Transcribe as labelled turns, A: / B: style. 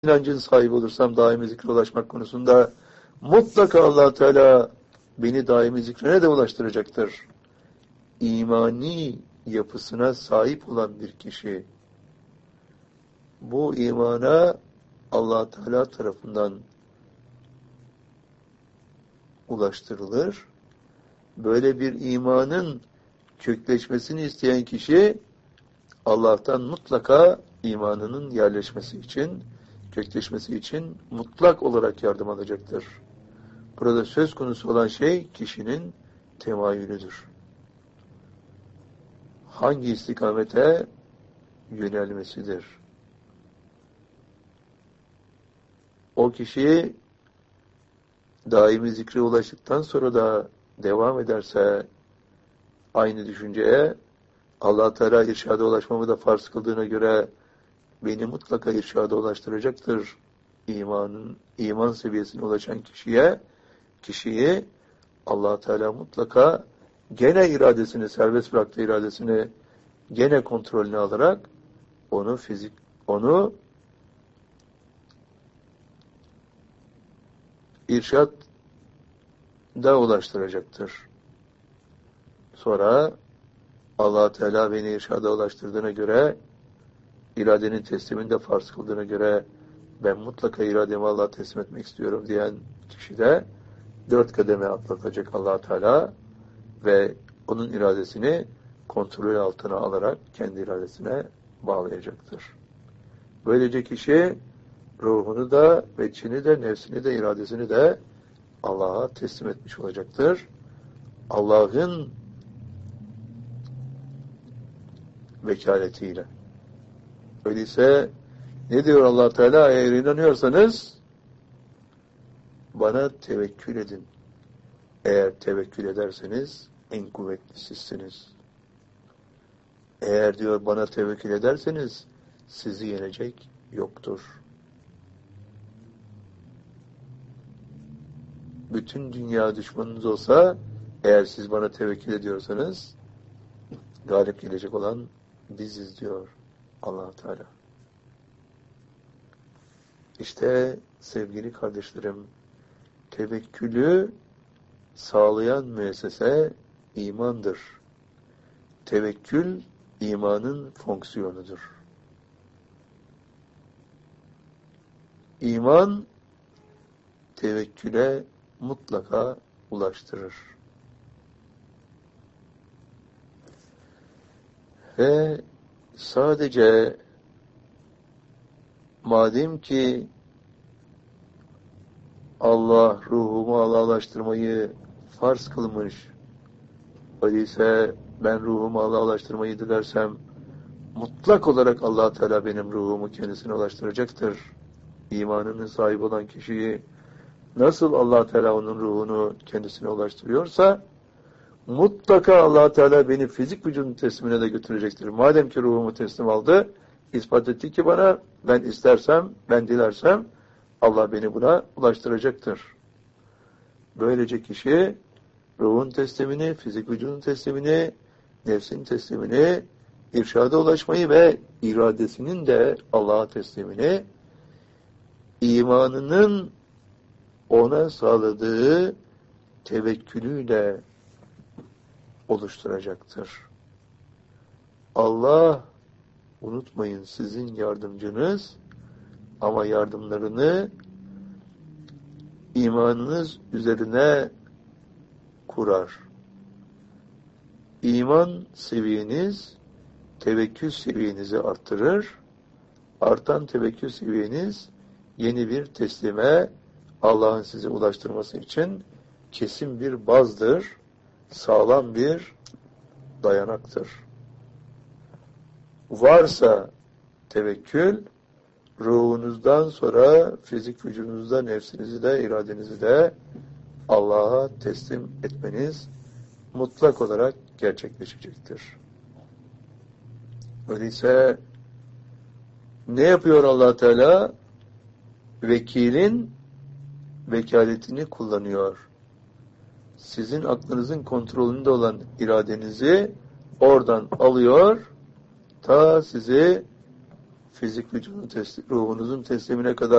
A: inancın sahibi olursam daimi zikre ulaşmak konusunda mutlaka Allah Teala beni daimi zikrine de ulaştıracaktır. İmani yapısına sahip olan bir kişi bu imana Allah Teala tarafından ulaştırılır. Böyle bir imanın kökleşmesini isteyen kişi Allah'tan mutlaka imanının yerleşmesi için, kökleşmesi için mutlak olarak yardım alacaktır. Burada söz konusu olan şey kişinin temayülüdür. Hangi istikamete yönelmesidir? O kişi daimi zikre ulaştıktan sonra da devam ederse aynı düşünceye, Allah Teala irşada ulaşmamı da farz kıldığına göre beni mutlaka irşada ulaştıracaktır. İman seviyesine ulaşan kişiyi Allah Teala mutlaka gene iradesini, serbest bıraktığı iradesini gene kontrolüne alarak onu irşad da ulaştıracaktır. Sonra Allah Teala beni irşada ulaştırdığına göre, iradenin teslimini de farz kıldığına göre ben mutlaka irademi Allah'a teslim etmek istiyorum diyen kişi de 4 kademe atlatacak Allah Teala ve onun iradesini kontrol altına alarak kendi iradesine bağlayacaktır. Böylece kişi ruhunu da, veçhini de, nefsini de, iradesini de Allah'a teslim etmiş olacaktır. Allah'ın vekaletiyle. Öyleyse ne diyor Allah Teala? Eğer inanıyorsanız bana tevekkül edin. Eğer tevekkül ederseniz en kuvvetli sizsiniz. Eğer diyor bana tevekkül ederseniz sizi yenecek yoktur. Bütün dünya düşmanınız olsa eğer siz bana tevekkül ediyorsanız galip gelecek olan biziz diyor Allah Teala. İşte sevgili kardeşlerim, tevekkülü sağlayan müessese imandır. Tevekkül imanın fonksiyonudur. İman tevekküle mutlaka ulaştırır. Ve sadece madem ki Allah ruhumu Allah'laştırmayı farz kılmış, öyleyse ben ruhumu Allah'laştırmayı dilersem mutlak olarak Allah Teala benim ruhumu kendisine ulaştıracaktır. İmanının sahibi olan kişiyi nasıl Allah Teala onun ruhunu kendisine ulaştırıyorsa mutlaka Allah Teala beni fizik vücudun teslimine de götürecektir. Madem ki ruhumu teslim aldı, ispat etti ki bana ben istersem, ben dilersem Allah beni buna ulaştıracaktır. Böylece kişi ruhun teslimini, fizik vücudun teslimini, nefsin teslimini, irşada ulaşmayı ve iradesinin de Allah'a teslimini, imanının ona sağladığı tevekkülüyle oluşturacaktır. Allah, unutmayın, sizin yardımcınız ama yardımlarını imanınız üzerine kurar. İman seviyeniz tevekkül seviyenizi arttırır. Artan tevekkül seviyeniz yeni bir teslime Allah'ın sizi ulaştırması için kesin bir bazdır, sağlam bir dayanaktır. Varsa tevekkül, ruhunuzdan sonra fizik vücudunuzda nefsinizi de, iradenizi de Allah'a teslim etmeniz mutlak olarak gerçekleşecektir. Öyleyse ne yapıyor Allah Teala? Vekilin vekaletini kullanıyor. Sizin aklınızın kontrolünde olan iradenizi oradan alıyor, ta sizi fizik vücudun ruhunuzun teslimine kadar